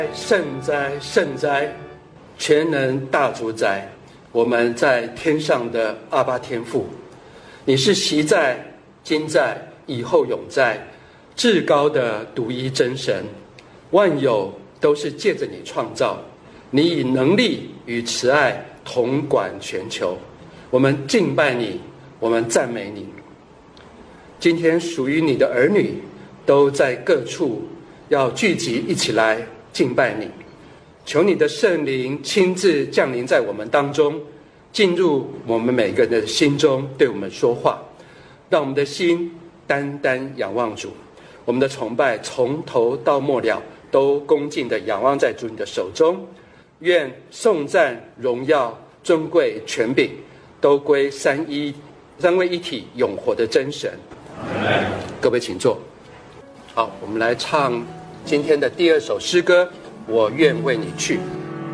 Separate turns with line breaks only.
圣哉，圣哉，全能大主宰，我们在天上的阿爸天父，你是昔在、今在、以后永在，至高的独一真神，万有都是借着你创造，你以能力与慈爱统管全球。我们敬拜你，我们赞美你。今天属于你的儿女都在各处要聚集一起来敬拜你，求你的圣灵亲自降临在我们当中，进入我们每个人的心中，对我们说话，让我们的心单单仰望主，我们的崇拜从头到末了都恭敬地仰望在主你的手中。愿颂赞、荣耀、尊贵、权柄都归三位一体永活的真神。各位请坐。好，我们来唱今天的第二首诗歌，我愿为你去。